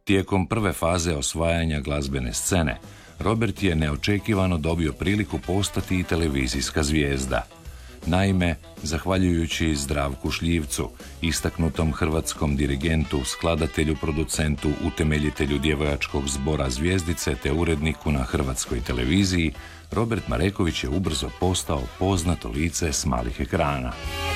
Tijekom prve faze osvajanja glazbene scene, Robert je neočekivano dobio priliku postati i televizijska zvijezda. Naime, zahvaljujući Zdravku Šljivcu, istaknutom hrvatskom dirigentu, skladatelju, producentu, utemeljitelju djevojačkog zbora Zvjezdice te uredniku na Hrvatskoj televiziji, Robert Mareković je ubrzo postao poznato lice s malih ekrana.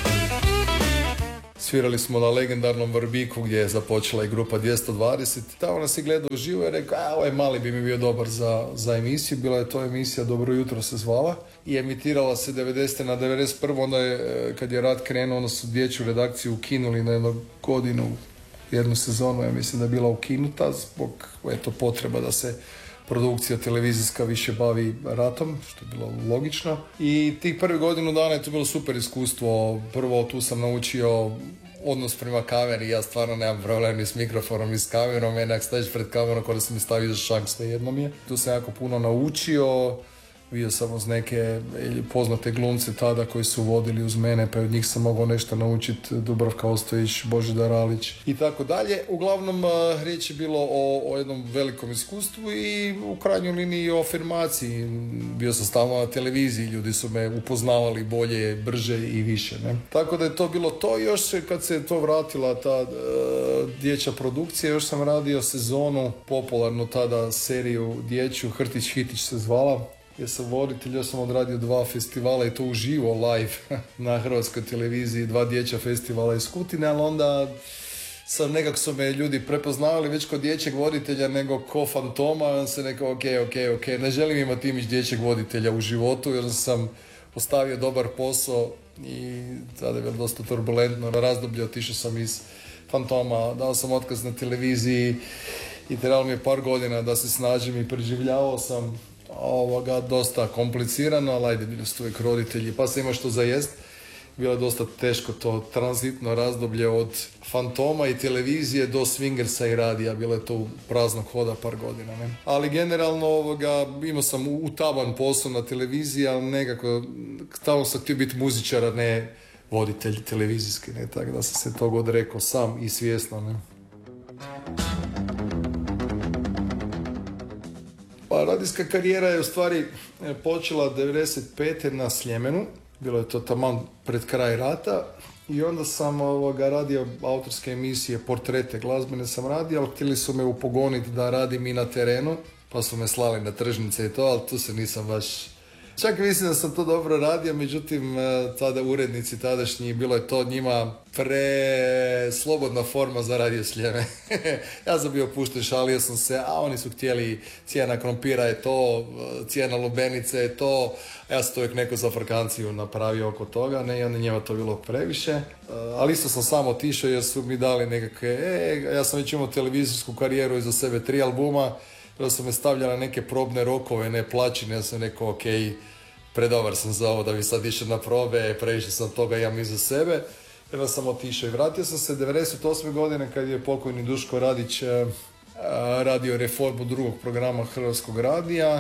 Svirali smo na legendarnom Vrbiku gdje je započela i grupa 220. Tamo nas je gledao uživo i rekao, ovaj mali bi mi bio dobar za emisiju. Bila je to emisija Dobro jutro se zvala i emitirala se 90. na 91. Onda je, kad je rat krenuo, onda su dječju redakciju ukinuli na jednu godinu, jednu sezonu, ja mislim da je bila ukinuta zbog potreba da se produkcija televizijska više bavi ratom, što je bilo logično. I tih prvih godinu dana je to bilo super iskustvo. Prvo tu sam naučio odnos prema kameri. Ja stvarno nemam problem ni s mikrofonom ni s kamerom. Mene ako staviš pred kamerom, kada sam mi stavio za šank, sve jedno mi je. Tu sam jako puno naučio. Vidio sam uz neke poznate glumce tada koji su vodili uz mene, pa od njih sam mogao nešto naučiti, Dubravka Ostojić, Božidar Alić i tako dalje. Uglavnom, riječ je bilo o jednom velikom iskustvu i u krajnjoj liniji o afirmaciji. Bio sam stalno na televiziji, ljudi su me upoznavali bolje, brže i više. Ne? Tako da je to bilo to. Još kad se to vratila ta dječja produkcija, još sam radio sezonu, popularnu tada seriju dječju, Hrtić Hitić se zvala. Ja sam voditelj, ja sam odradio 2 festivala i to uživo live na Hrvatskoj televiziji, 2 dječja festivala iz Kutine, ali onda nekako su me ljudi prepoznavali već kod dječjeg voditelja nego ko fantoma, se nekao ok, ne želim imati imidž dječjeg voditelja u životu jer sam ostavio dobar posao i tada je bilo dosta turbulentno razdoblje, otišao sam iz fantoma, dao sam otkaz na televiziji i trebalo mi je par godina da se snažim i preživljavao sam dosta komplicirano, ali ajde, bili su uvijek roditelji, pa se ima što za jest. Bilo je dosta teško to tranzitno razdoblje od fantoma i televizije do swingersa i radija, bilo je to praznog hoda par godina. Ne? Ali generalno imao sam utaban posao na televiziji, ali nekako tamo sam htio biti muzičar, a ne voditelj televizijski, ne? Tako da sam se toga odrekao sam i svjesno. Ne? Pa radijska karijera je u stvari počela 95. na Sljemenu, bilo je to taman pred kraj rata i onda sam radio autorske emisije, portrete glazbene sam radio, ali htjeli su me upogoniti da radim i na terenu, pa su me slali na tržnice i to, ali tu se nisam baš... Čak mislim da sam to dobro radio, međutim tada urednici tadašnji, bilo je to njima slobodna forma za radio Sljeme. Ja sam bio pušten, šalio sam se, a oni su htjeli cijena krompira je to, cijena lubenice je to, a ja sam to uvijek neku zafrkanciju napravio oko toga, ne, i onda njima to bilo previše. Ali isto sam samo otišao jer su mi dali nekakve, ja sam već imao televizijsku karijeru iza sebe, 3 albuma, da su me stavljali neke probne rokove, ne plaćine, ja sam rekao ok, predobar sam za ovo da bi sad išao na probe, previše sam toga imam iza sebe. Onda sam otišao i vratio sam se 98. godine kad je pokojni Duško Radić radio reformu drugog programa Hrvatskog radija.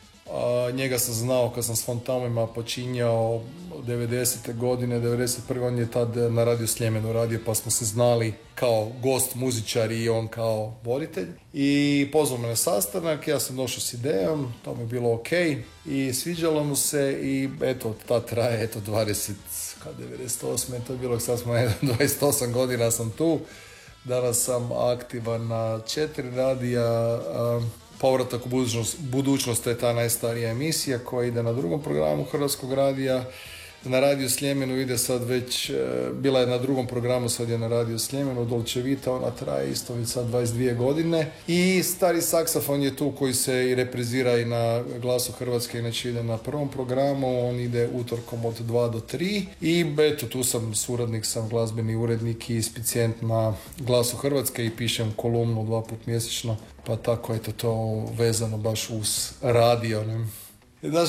Njega sam znao kad sam s Fantomima počinjao 90. godine, 91. on je tad na Radio Sljemenu radio, pa smo se znali kao gost, muzičar i on kao voditelj. I pozvao me na sastanak, ja sam došao s idejom, to mi je bilo ok i sviđalo mu se i eto, ta traje, 98. to je bilo, sad smo 28 godina sam tu. Danas sam aktivan na 4 radija. Povratak u budućnost je ta najstarija emisija koja ide na drugom programu Hrvatskog radija. Na Radio Sljemenu ide sad već, bila je na drugom programu, sad je na Radio Sljemenu, Dolce Vita, ona traje isto već sad 22 godine. I stari saksofon je tu koji se i reprizira i na Glasu Hrvatske, inače ide na prvom programu, on ide utorkom od 2 do 3. I eto, tu sam suradnik, sam glazbeni urednik i spicijent na Glasu Hrvatske i pišem kolumnu 2 puta mjesečno, pa tako eto to vezano baš uz radio, ne? Znaš,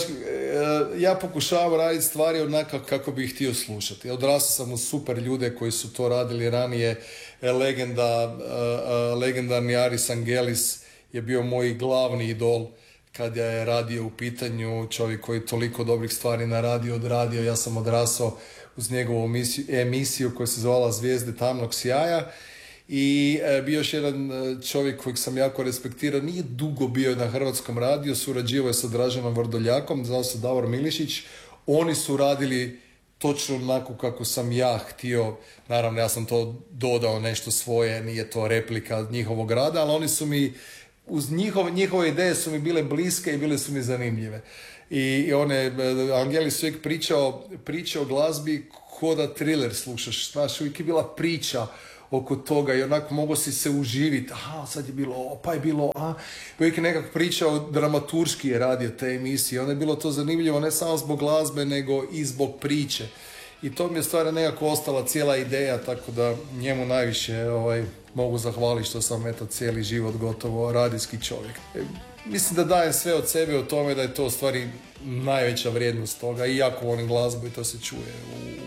ja pokušavam raditi stvari onako kako bih htio slušati. Odrastao sam uz super ljude koji su to radili ranije. Legendarni Aris Angelis je bio moj glavni idol kad je radio u pitanju, čovjek koji toliko dobrih stvari na radiju odradio. Ja sam odrasao uz njegovu emisiju koja se zvala Zvijezde tamnog sjaja. i bio još jedan čovjek kojeg sam jako respektirao, nije dugo bio na Hrvatskom radiju, surađivao je sa Draženom Vrdoljakom, zvao se Davor Milišić. Oni su radili točno onako kako sam ja htio, naravno ja sam to dodao nešto svoje, nije to replika njihovog rada, ali oni su mi, uz njihove ideje su mi bile bliske i bile su mi zanimljive. I Angelis su uvijek pričao o glazbi ko da thriller slušaš, znaš, uvijek je bila priča oko toga i onako mogo si se uživiti, sad je bilo ovo, pa je bilo ovo, uvijek je nekako pričao, dramaturški je radio te emisije, onda je bilo to zanimljivo ne samo zbog glazbe, nego i zbog priče. I to mi je stvarno nekako ostala cijela ideja, tako da njemu najviše mogu zahvaliti što sam cijeli život gotovo radijski čovjek. Mislim da dajem sve od sebe u tome da je to u stvari najveća vrijednost toga, i jako volim glazbu i to se čuje